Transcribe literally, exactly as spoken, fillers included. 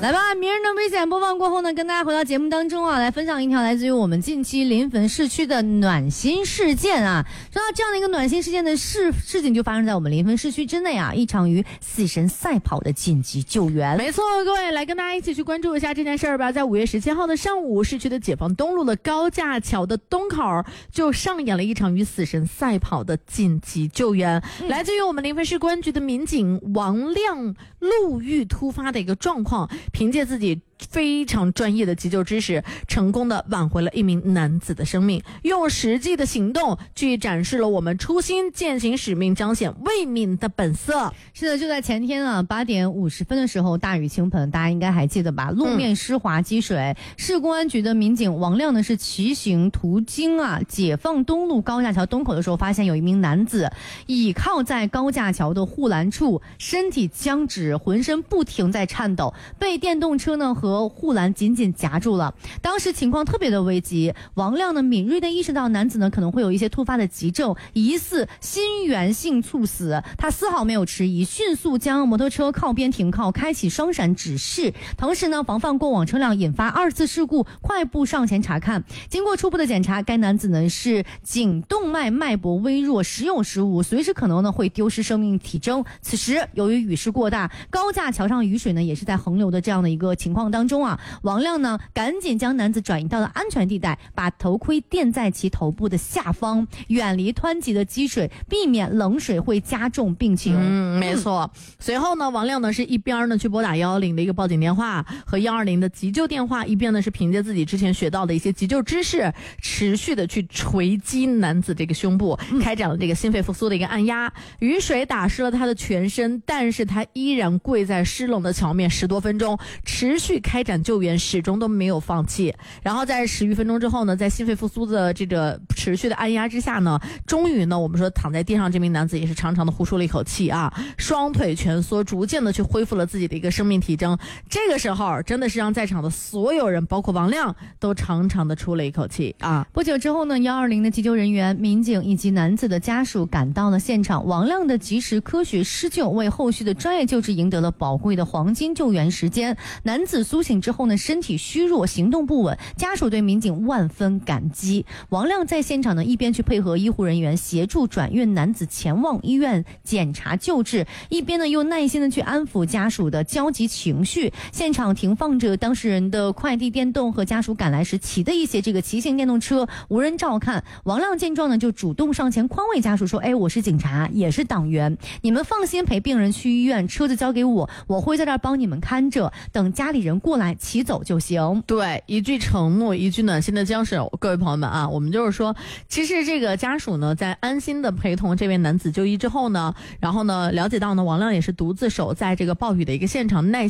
来吧，名人的危险播放过后呢，跟大家回到节目当中啊，来分享一条来自于我们近期临汾市区的暖心事件啊。说到这样的一个暖心事件的事事情，就发生在我们临汾市区之内啊，一场与死神赛跑的紧急救援。 没错，各位来跟大家一起去关注一下这件事儿吧。在五月十七号的上午，市区的解放东路的高架桥的东口就上演了一场与死神赛跑的紧急救援，嗯、来自于我们临汾市公安局的民警王亮路遇突发的一个状况，凭借自己非常专业的急救知识，成功的挽回了一名男子的生命，用实际的行动去展示了我们初心践行使命，彰显为民的本色。 是的，就在前天啊，八点五十分的时候，大雨倾盆，大家应该还记得吧？路面湿滑积水，嗯、市公安局的民警王亮呢是骑行途经啊解放东路高架桥东口的时候，发现有一名男子倚靠在高架桥的护栏处，身体僵直，浑身不停在颤抖，被电动车呢和和护栏紧紧夹住了。当时情况特别的危急，王亮呢敏锐地意识到男子呢可能会有一些突发的急症，疑似心源性猝死。他丝毫没有迟疑，迅速将摩托车靠边停靠，开启双闪指示，同时呢防范过往车辆引发二次事故，快步上前查看。经过初步的检查，该男子呢是颈动脉脉搏微弱，时有时无，随时可能呢会丢失生命体征。此时由于雨势过大，高架桥上雨水呢也是在横流的这样的一个情况当中啊，王亮呢赶紧将男子转移到了安全地带，把头盔垫在其头部的下方，远离湍急的积水，避免冷水会加重病情。 嗯，没错。嗯、随后呢，王亮呢是一边呢去拨打一一零的一个报警电话和一二零的急救电话，一边呢是凭借自己之前学到的一些急救知识，持续的去锤击男子这个胸部，嗯、开展了这个心肺复苏的一个按压。雨水打湿了他的全身，但是他依然跪在湿冷的桥面十多分钟，持续开展救援，始终都没有放弃。然后在十余分钟之后呢，在心肺复苏的这个持续的按压之下呢，终于呢，我们说躺在地上这名男子也是长长的呼出了一口气啊，双腿蜷缩，逐渐的去恢复了自己的一个生命体征。这个时候真的是让在场的所有人，包括王亮，都长长的出了一口气啊。 不久之后呢，一二零的急救人员、民警以及男子的家属赶到了现场，王亮的及时科学施救为后续的专业救治赢得了宝贵的黄金救援时间。男子苏醒之后呢，身体虚弱，行动不稳，家属对民警万分感激。王亮在现场呢，一边去配合医护人员协助转运男子前往医院检查救治，一边呢又耐心的去安抚家属的焦急情绪。现场停放着当事人的快递电动和家属赶来时骑的一些这个骑行电动车，无人照看。王亮见状呢，就主动上前宽慰家属说：“哎，我是警察，也是党员，你们放心陪病人去医院，车子交给我，我会在这儿帮你们看着，等家里人过来骑走就行。” 对，一句承诺，一句暖心的江水。各位朋友们啊，我们就是说，其实这个家属呢，在安心的陪同这位男子就医之后呢，然后呢，了解到呢，王亮也是独自守在这个暴雨的一个现场，耐